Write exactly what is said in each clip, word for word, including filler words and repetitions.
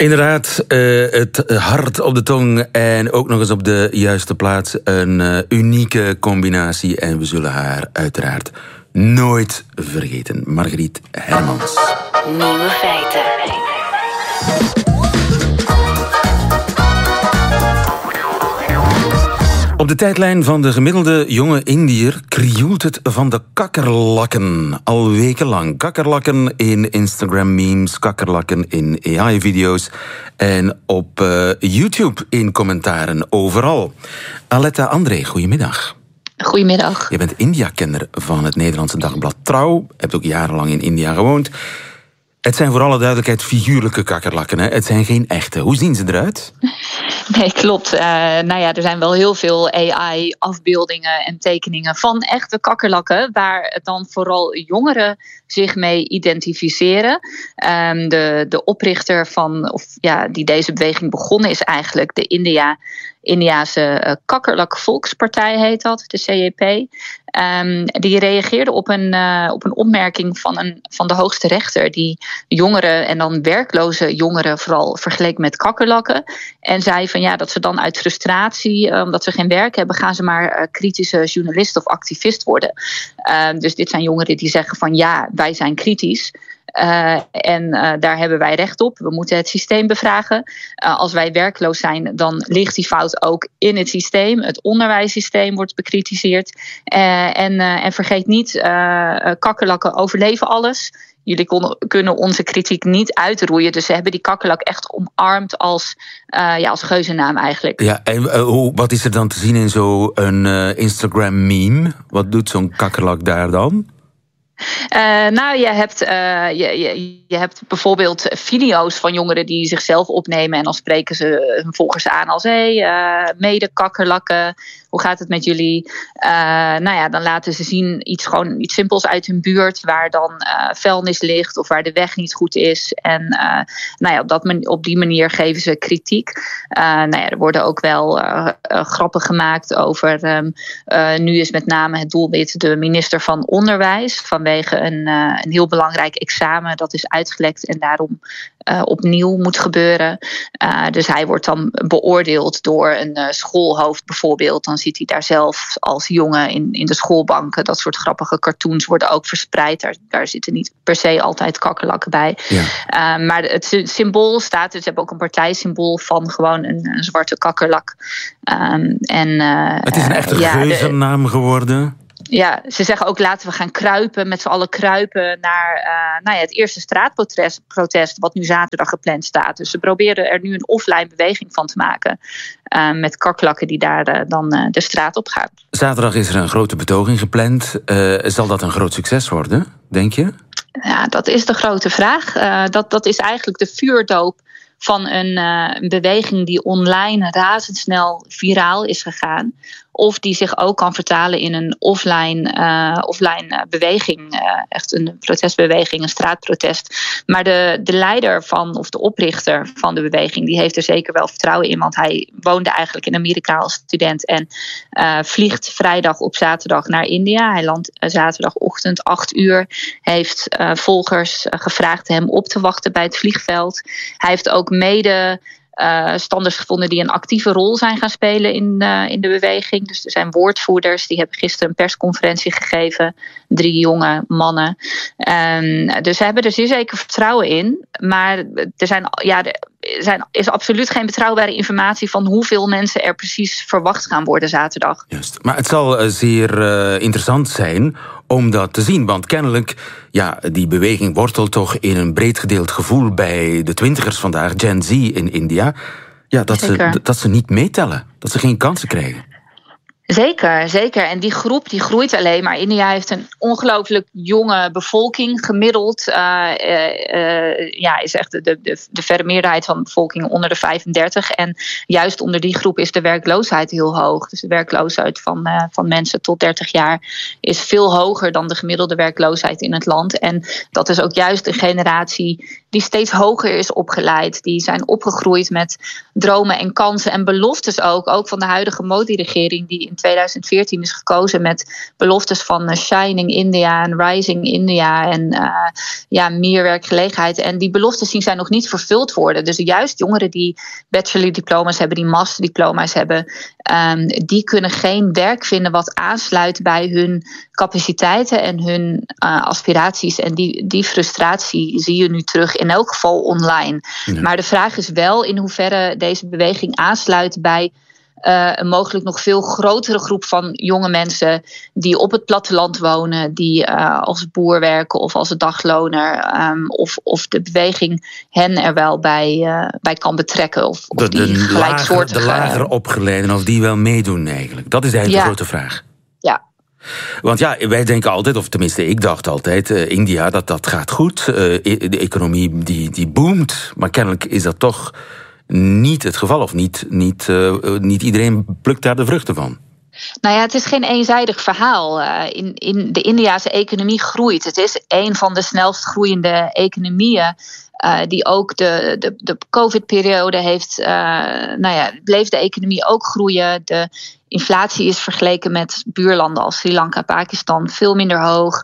Inderdaad, uh, het hart op de tong en ook nog eens op de juiste plaats. Een uh, unieke combinatie en we zullen haar uiteraard nooit vergeten. Margriet Hermans. Nieuwe feiten. Op de tijdlijn van de gemiddelde jonge Indiër krioelt het van de kakkerlakken. Al wekenlang. Kakkerlakken in Instagram-memes, kakkerlakken in A I-video's... en op uh, YouTube in commentaren, overal. Aletta André, goedemiddag. Goedemiddag. Je bent India-kenner van het Nederlandse dagblad Trouw. Hebt ook jarenlang in India gewoond. Het zijn voor alle duidelijkheid figuurlijke kakkerlakken, hè? Het zijn geen echte. Hoe zien ze eruit? Nee, klopt. Uh, nou ja, er zijn wel heel veel A I-afbeeldingen en tekeningen van echte kakkerlakken, waar dan vooral jongeren zich mee identificeren. Um, de, de oprichter van, of ja, die deze beweging begonnen is eigenlijk de India, Indiase uh, Kakkerlak Volkspartij heet dat, de C J P. Um, die reageerde op een, uh, op een opmerking van, een, van de hoogste rechter, die jongeren en dan werkloze jongeren vooral vergeleek met kakkerlakken. En zei van ja, dat ze dan uit frustratie, uh, omdat ze geen werk hebben, gaan ze maar uh, kritische journalist of activist worden. Uh, dus dit zijn jongeren die zeggen van ja, wij zijn kritisch. Uh, en uh, daar hebben wij recht op. We moeten het systeem bevragen. Uh, als wij werkloos zijn, dan ligt die fout ook in het systeem. Het onderwijssysteem wordt bekritiseerd. Uh, en, uh, en vergeet niet, uh, kakkerlakken overleven alles. Jullie kon, kunnen onze kritiek niet uitroeien. Dus ze hebben die kakkerlak echt omarmd als, uh, ja, als geuzennaam eigenlijk. Ja, en uh, hoe, wat is er dan te zien in zo'n uh, Instagram-meme? Wat doet zo'n kakkerlak daar dan? Uh, nou, je hebt, uh, je, je, je hebt bijvoorbeeld video's van jongeren die zichzelf opnemen en dan spreken ze hun volgers aan als hé, hey, uh, mede kakkerlakken, hoe gaat het met jullie? Uh, nou ja, dan laten ze zien iets, gewoon iets simpels uit hun buurt waar dan uh, vuilnis ligt of waar de weg niet goed is. En uh, nou ja, op, dat man, op die manier geven ze kritiek. Uh, nou ja, er worden ook wel uh, uh, grappen gemaakt over, um, uh, nu is met name het doelwit de minister van Onderwijs, vanwege Een, uh, een heel belangrijk examen dat is uitgelekt en daarom uh, opnieuw moet gebeuren. Uh, dus hij wordt dan beoordeeld door een uh, schoolhoofd bijvoorbeeld. Dan ziet hij daar zelf als jongen in, in de schoolbanken. Dat soort grappige cartoons worden ook verspreid. Daar, daar zitten niet per se altijd kakkerlakken bij. Ja. Uh, maar het symbool staat, dus ze hebben ook een partijsymbool van gewoon een, een zwarte kakkerlak. Um, en, uh, het is een echte uh, geuzennaam geworden. Ja, ze zeggen ook laten we gaan kruipen, met z'n allen kruipen naar uh, nou ja, het eerste straatprotest, protest, wat nu zaterdag gepland staat. Dus ze proberen er nu een offline beweging van te maken uh, met kakkerlakken die daar uh, dan uh, de straat op gaan. Zaterdag is er een grote betoging gepland. Uh, zal dat een groot succes worden, denk je? Ja, dat is de grote vraag. Uh, dat, dat is eigenlijk de vuurdoop van een, uh, een beweging die online razendsnel viraal is gegaan. Of die zich ook kan vertalen in een offline, uh, offline beweging. Uh, echt een protestbeweging, een straatprotest. Maar de, de leider van, of de oprichter van de beweging, die heeft er zeker wel vertrouwen in. Want hij woonde eigenlijk in Amerika als student. En uh, vliegt vrijdag op zaterdag naar India. Hij landt uh, zaterdagochtend acht uur. Heeft uh, volgers uh, gevraagd hem op te wachten bij het vliegveld. Hij heeft ook mede Uh, standers gevonden die een actieve rol zijn gaan spelen in, uh, in de beweging. Dus er zijn woordvoerders, die hebben gisteren een persconferentie gegeven. Drie jonge mannen. Um, dus ze hebben er zeer zeker vertrouwen in. Maar er zijn, ja, er zijn, is absoluut geen betrouwbare informatie van hoeveel mensen er precies verwacht gaan worden zaterdag. Juist. Maar het zal uh, zeer uh, interessant zijn om dat te zien. Want kennelijk, ja, die beweging wortelt toch in een breed gedeeld gevoel bij de twintigers vandaag, Gen Z in India. Ja, dat, ze, dat ze niet meetellen. Dat ze geen kansen krijgen. Zeker, zeker. En die groep die groeit alleen maar. India heeft een ongelooflijk jonge bevolking. Gemiddeld uh, uh, ja, is echt de, de, de verre meerderheid van de bevolking onder de vijfendertig. En juist onder die groep is de werkloosheid heel hoog. Dus de werkloosheid van, uh, van mensen tot dertig jaar is veel hoger dan de gemiddelde werkloosheid in het land. En dat is ook juist een generatie die steeds hoger is opgeleid. Die zijn opgegroeid met dromen en kansen en beloftes ook. Ook van de huidige Modi-regering die in tweeduizend veertien is gekozen met beloftes van uh, Shining India en Rising India en uh, ja, meer werkgelegenheid. En die beloftes zien zij nog niet vervuld worden. Dus juist jongeren die bachelordiploma's hebben, die masterdiploma's hebben, um, die kunnen geen werk vinden wat aansluit bij hun capaciteiten en hun uh, aspiraties. En die, die frustratie zie je nu terug, in elk geval online. Ja. Maar de vraag is wel in hoeverre deze beweging aansluit bij Uh, een mogelijk nog veel grotere groep van jonge mensen die op het platteland wonen, die uh, als boer werken of als dagloner, um, of, of de beweging hen er wel bij, uh, bij kan betrekken. Of, of de, die de, gelijksoortige, lager, de lager opgeleiden, of die wel meedoen eigenlijk. Dat is eigenlijk ja. de grote vraag. Ja. Want ja, wij denken altijd, of tenminste ik dacht altijd, uh, India, dat dat gaat goed. Uh, de economie die, die boomt, maar kennelijk is dat toch niet het geval, of niet, niet, uh, niet iedereen plukt daar de vruchten van. Nou ja, het is geen eenzijdig verhaal. Uh, in, in de Indiase economie groeit. Het is een van de snelst groeiende economieën. Uh, die ook de, de, de COVID-periode heeft. Uh, nou ja, bleef de economie ook groeien. De inflatie is vergeleken met buurlanden als Sri Lanka, Pakistan veel minder hoog.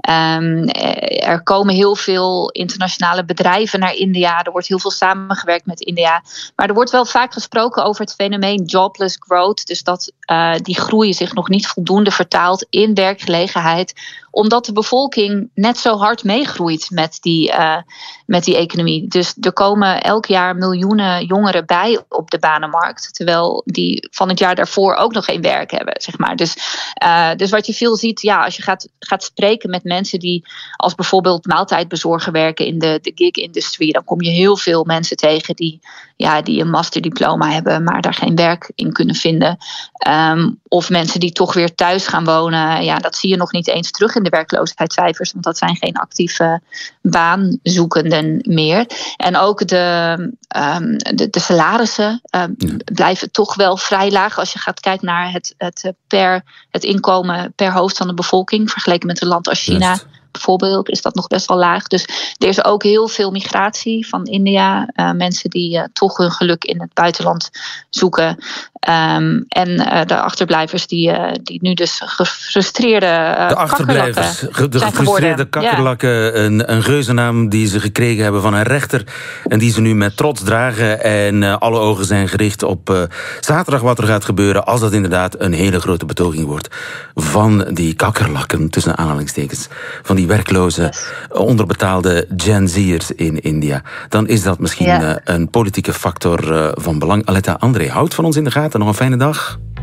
Um, er komen heel veel internationale bedrijven naar India. Er wordt heel veel samengewerkt met India. Maar er wordt wel vaak gesproken over het fenomeen jobless growth. Dus dat uh, die groei zich nog niet voldoende vertaalt in werkgelegenheid. Omdat de bevolking net zo hard meegroeit met die, uh, met die economie. Dus er komen elk jaar miljoenen jongeren bij op de banenmarkt. Terwijl die van het jaar daarvoor ook nog geen werk hebben, zeg maar. Dus, uh, dus wat je veel ziet, ja, als je gaat, gaat spreken met mensen die als bijvoorbeeld maaltijdbezorger werken in de, de gig-industrie, dan kom je heel veel mensen tegen die, ja, die een masterdiploma hebben, maar daar geen werk in kunnen vinden. Um, of mensen die toch weer thuis gaan wonen. Ja, dat zie je nog niet eens terug in de werkloosheidscijfers, want dat zijn geen actieve baanzoekenden meer. En ook de, um, de, de salarissen um, ja. blijven toch wel vrij laag als je gaat kijken naar het, het, per, het inkomen per hoofd van de bevolking, vergeleken met een land als China. Just. Bijvoorbeeld is dat nog best wel laag. Dus er is ook heel veel migratie van India. Uh, mensen die uh, toch hun geluk in het buitenland zoeken. Um, en uh, de achterblijvers die, uh, die nu dus gefrustreerde uh, De achterblijvers, de gefrustreerde kakkerlakken. Ja. Een, een geuzennaam die ze gekregen hebben van een rechter. En die ze nu met trots dragen. En uh, alle ogen zijn gericht op uh, zaterdag wat er gaat gebeuren. Als dat inderdaad een hele grote betoging wordt. Van die kakkerlakken, tussen aanhalingstekens. Van die werkloze, yes. onderbetaalde Gen Z'ers in India. Dan is dat misschien ja. uh, een politieke factor uh, van belang. Aletta André, houdt van ons in de gaten. Nog een fijne dag.